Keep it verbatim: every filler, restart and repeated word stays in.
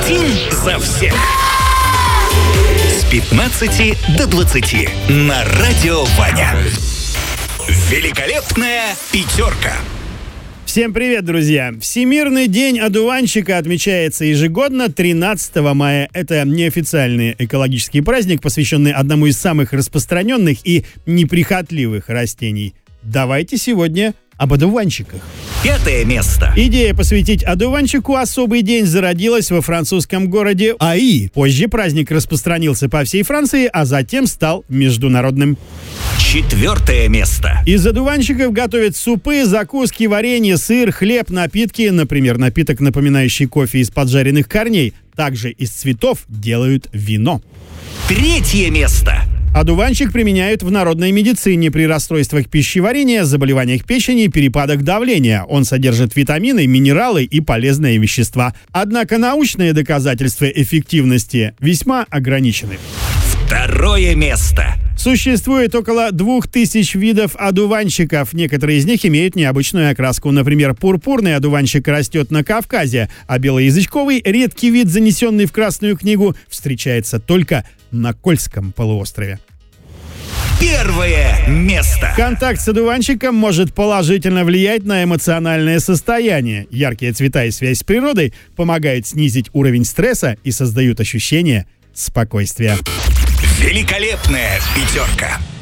Один за всех. С пятнадцати до двадцати на Радио Ваня. Великолепная пятерка. Всем привет, друзья! Всемирный день одуванчика отмечается ежегодно тринадцатого мая. Это неофициальный экологический праздник, посвященный одному из самых распространенных и неприхотливых растений. Давайте сегодня об одуванчиках. Пятое место. Идея посвятить одуванчику особый день зародилась во французском городе Аи. Позже праздник распространился по всей Франции, а затем стал международным. Четвертое место. Из одуванчиков готовят супы, закуски, варенье, сыр, хлеб, напитки. Например, напиток, напоминающий кофе из поджаренных корней. Также из цветов делают вино. Третье место. Одуванчик применяют в народной медицине при расстройствах пищеварения, заболеваниях печени, перепадах давления. Он содержит витамины, минералы и полезные вещества. Однако научные доказательства эффективности весьма ограничены. Второе место. Существует около двух тысяч видов одуванчиков. Некоторые из них имеют необычную окраску. Например, пурпурный одуванчик растет на Кавказе, а белоязычковый, редкий вид, занесенный в Красную книгу, встречается только на Кольском полуострове. Первое место. Контакт с одуванчиком может положительно влиять на эмоциональное состояние. Яркие цвета и связь с природой помогают снизить уровень стресса и создают ощущение спокойствия. Великолепная пятерка.